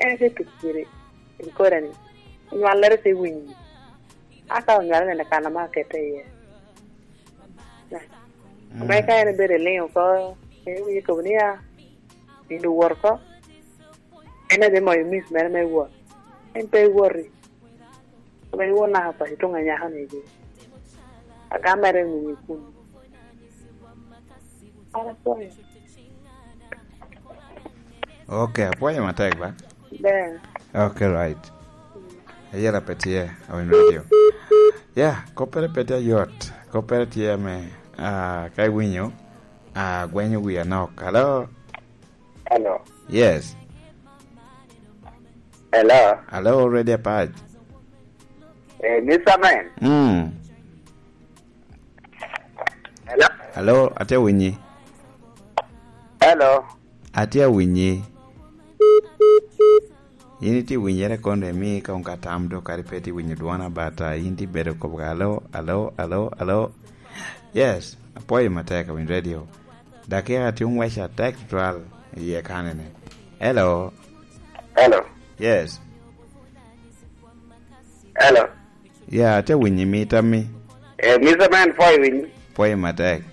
ese tukire inkorani nyalere se winyi aka nyalere na kana market ye mai ka ene bere leo ko wi ko nia indu worko ene de mo miss mere me wo en pe worry me wo na pa itonga nya ha ne je aka mere ni ku ala poe okay poe matek ba then okay right ayer apetie on radio yeah kopere pete yot kopere tie me kai winyo gwenyo wi anok hello yes hello radio page Mr. Man hello ate winyi hello ate winyi Yiniti winyere konde mi ka unka tamdo karipeti winyi duana bata yinti bedo kopka hello yes apoy mateka win radio dakia ati unwesha textual ye kanene hello yes hello yeah ate winyi mita mi Mr. Man poy matek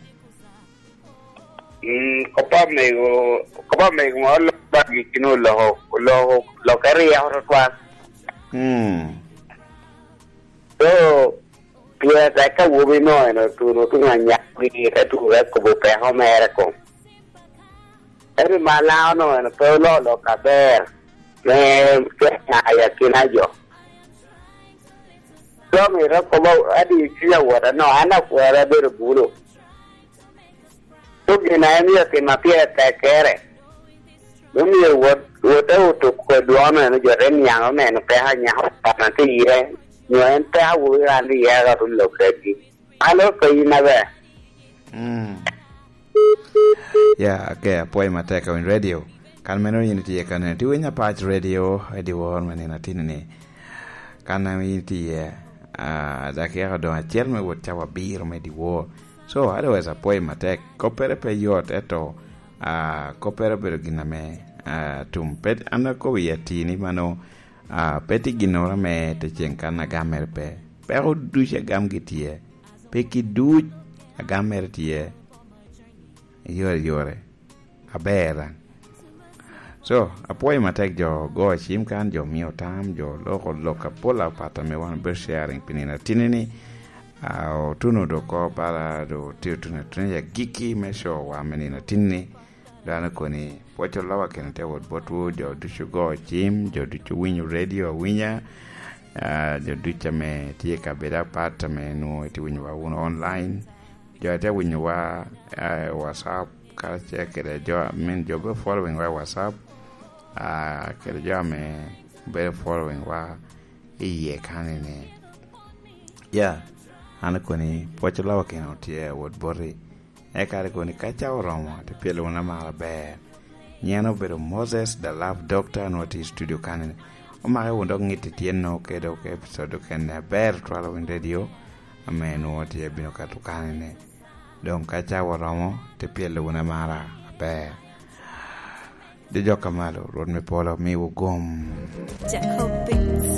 Kopa me go lo bagi kino lo kari ya hortwa so pia ta ka wo bi no no tu nganya ki ta tu ra ko pe ho me ra ko eri malao no no to lo ka ber me ke ya kina yo so me ra ko adi kia wa no ana ko ra ber buro Tugi na emi ke mapia ta kere. Dumi wo to ko duama no jore nyang me no pe ha nya pa na ti ire. Nyo en ta wo ran ri ya ga lo kredi. Alo ko ina be. Yeah, okay, apoy mateka on radio. Kan meno yiniti ye kan ti wenya patch radio edi wor menena tinne. Kan yiniti ye dakia do achiel me wot chawa bir me di wor. So otherwise apoy matek kopere pe yot eto kopere bero giname tum pet ana ko yatini mano peti ginora me te chenkana gamer pe pero duche gam gitie pe ki du gamer tie yore abera so apoy matek jo go chim kan jo mio tam jo loka pola pata me wan ber sharing pinina tinini tuno do ko para do tuna ya giki mesho wa menina tinni dana koni pocho lawa kenete wot botu jo du go chim jo du winyu radio winya jo du chame tie ka beda pat me no ti winyu wa online jo te winyu wa whatsapp ka check it jo men jo be following wa whatsapp kere jo me be following wa iye kanene yeah ana koni pocho lawa keno tie wot bori e kare koni kacha oromo te pielo na mara be nyano bero Moses the love doctor no ti studio kanene o ma wondo ngiti tieno kedo ke episode ken ber twalo in radio ameno tie bino katu kanene don kacha oromo te pielo na mara be de jokamalo rod me polo mi wo gom Jacob